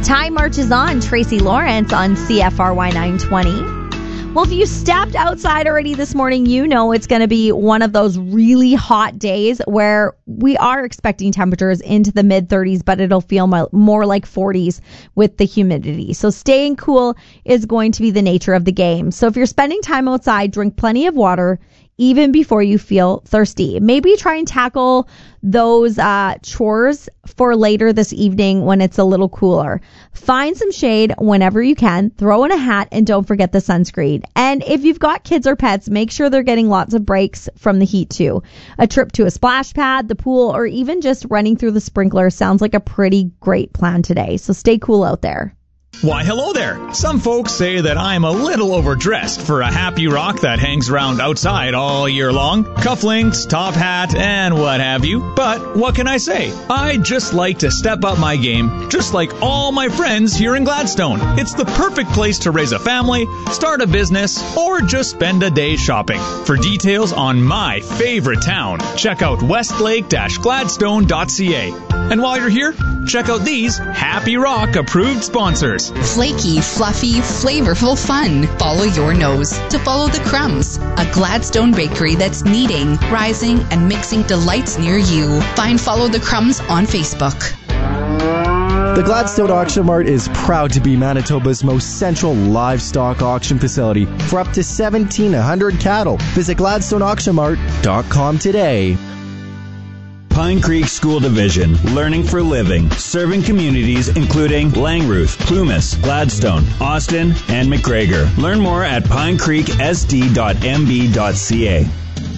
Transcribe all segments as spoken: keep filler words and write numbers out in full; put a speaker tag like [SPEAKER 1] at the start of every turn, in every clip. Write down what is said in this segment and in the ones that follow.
[SPEAKER 1] Time marches on. Tracy Lawrence on C F R Y nine twenty. Well, if you stepped outside already this morning, you know it's going to be one of those really hot days where we are expecting temperatures into the mid thirties, but it'll feel more like forties with the humidity. So staying cool is going to be the nature of the game. So if you're spending time outside, drink plenty of water even before you feel thirsty. Maybe try and tackle those uh, chores for later this evening when it's a little cooler. Find some shade whenever you can. Throw in a hat and don't forget the sunscreen. And if you've got kids or pets, make sure they're getting lots of breaks from the heat too. A trip to a splash pad, the pool, or even just running through the sprinkler sounds like a pretty great plan today. So stay cool out there.
[SPEAKER 2] Why, hello there. Some folks say that I'm a little overdressed for a happy rock that hangs around outside all year long. Cufflinks, top hat, and what have you. But what can I say? I just like to step up my game, just like all my friends here in Gladstone. It's the perfect place to raise a family, start a business, or just spend a day shopping. For details on my favorite town, check out westlake dash gladstone dot c a. And while you're here, check out these Happy Rock approved sponsors.
[SPEAKER 3] Flaky, fluffy, flavorful fun. Follow your nose to follow the crumbs. A Gladstone bakery that's kneading, rising, and mixing delights near you. Find Follow the Crumbs on Facebook.
[SPEAKER 4] The Gladstone Auction Mart is proud to be Manitoba's most central livestock auction facility for up to seventeen hundred cattle. Visit gladstone auction mart dot com today.
[SPEAKER 5] Pine Creek School Division, learning for living, serving communities including Langruth, Plumas, Gladstone, Austin, and McGregor. Learn more at pine creek s d dot m b dot c a.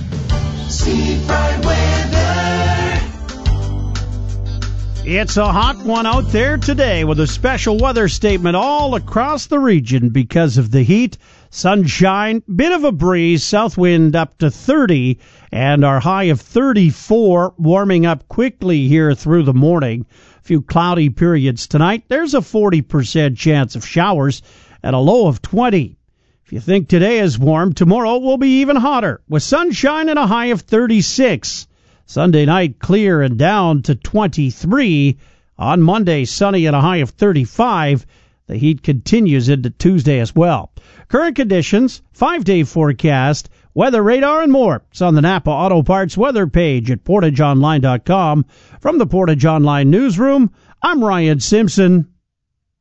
[SPEAKER 6] It's a hot one out there today with a special weather statement all across the region because of the heat. Sunshine, bit of a breeze, south wind up to thirty, and our high of thirty-four, warming up quickly here through the morning. A few cloudy periods tonight. There's a forty percent chance of showers at a low of twenty. If you think today is warm, tomorrow will be even hotter, with sunshine and a high of thirty-six. Sunday night, clear and down to twenty-three. On Monday, sunny and a high of thirty-five. The heat continues into Tuesday as well. Current conditions, five-day forecast, weather radar, and more. It's on the Napa Auto Parts weather page at portage online dot com. From the Portage Online newsroom, I'm Ryan Simpson.